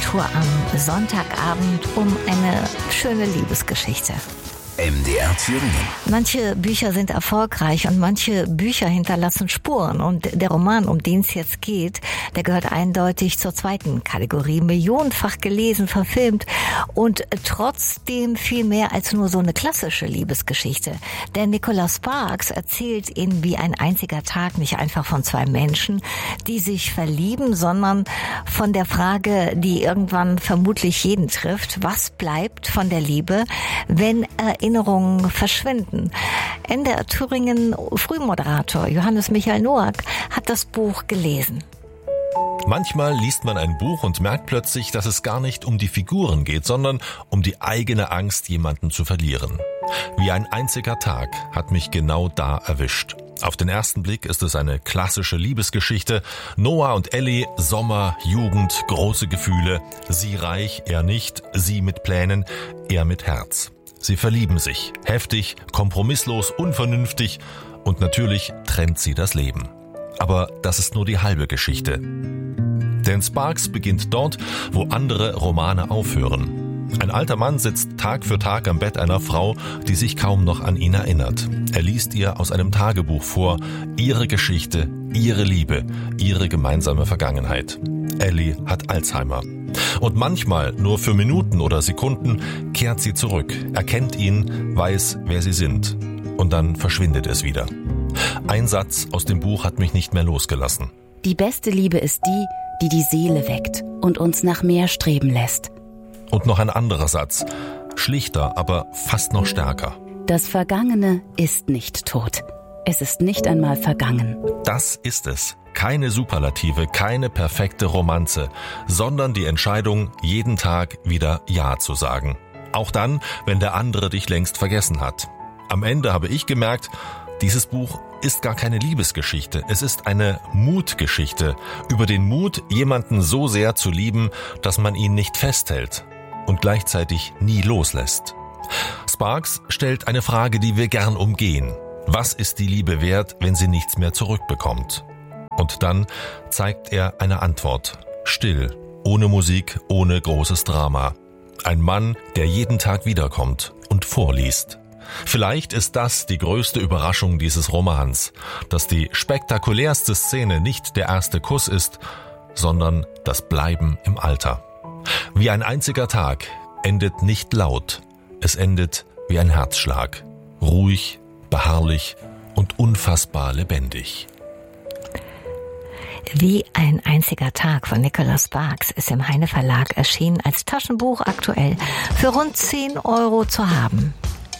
Literatur am Sonntagabend um eine schöne Liebesgeschichte. MDR Thüringen. Manche Bücher sind erfolgreich und manche Bücher hinterlassen Spuren. Und der Roman, um den es jetzt geht, der gehört eindeutig zur zweiten Kategorie. Millionenfach gelesen, verfilmt und trotzdem viel mehr als nur so eine klassische Liebesgeschichte. Denn Nicholas Sparks erzählt in Wie ein einziger Tag nicht einfach von zwei Menschen, die sich verlieben, sondern von der Frage, die irgendwann vermutlich jeden trifft: Was bleibt von der Liebe, wenn Erinnerungen verschwinden? NDR Thüringen Frühmoderator Johannes Michael Noack hat das Buch gelesen. Manchmal liest man ein Buch und merkt plötzlich, dass es gar nicht um die Figuren geht, sondern um die eigene Angst, jemanden zu verlieren. Wie ein einziger Tag hat mich genau da erwischt. Auf den ersten Blick ist es eine klassische Liebesgeschichte. Noah und Ellie, Sommer, Jugend, große Gefühle. Sie reich, er nicht. Sie mit Plänen, er mit Herz. Sie verlieben sich. Heftig, kompromisslos, unvernünftig. Und natürlich trennt sie das Leben. Aber das ist nur die halbe Geschichte. Denn Sparks beginnt dort, wo andere Romane aufhören. Ein alter Mann sitzt Tag für Tag am Bett einer Frau, die sich kaum noch an ihn erinnert. Er liest ihr aus einem Tagebuch vor, ihre Geschichte, ihre Liebe, ihre gemeinsame Vergangenheit. Ellie hat Alzheimer. Und manchmal, nur für Minuten oder Sekunden, kehrt sie zurück, erkennt ihn, weiß, wer sie sind. Und dann verschwindet es wieder. Ein Satz aus dem Buch hat mich nicht mehr losgelassen. Die beste Liebe ist die, die die Seele weckt und uns nach mehr streben lässt. Und noch ein anderer Satz. Schlichter, aber fast noch stärker. Das Vergangene ist nicht tot. Es ist nicht einmal vergangen. Das ist es. Keine Superlative, keine perfekte Romanze, sondern die Entscheidung, jeden Tag wieder Ja zu sagen. Auch dann, wenn der andere dich längst vergessen hat. Am Ende habe ich gemerkt, dieses Buch ist gar keine Liebesgeschichte. Es ist eine Mutgeschichte über den Mut, jemanden so sehr zu lieben, dass man ihn nicht festhält und gleichzeitig nie loslässt. Sparks stellt eine Frage, die wir gern umgehen. Was ist die Liebe wert, wenn sie nichts mehr zurückbekommt? Und dann zeigt er eine Antwort. Still, ohne Musik, ohne großes Drama. Ein Mann, der jeden Tag wiederkommt und vorliest. Vielleicht ist das die größte Überraschung dieses Romans, dass die spektakulärste Szene nicht der erste Kuss ist, sondern das Bleiben im Alter. Wie ein einziger Tag endet nicht laut, es endet wie ein Herzschlag. Ruhig, beharrlich und unfassbar lebendig. Wie ein einziger Tag von Nicholas Sparks ist im Heine Verlag erschienen, als Taschenbuch aktuell für rund 10 € zu haben.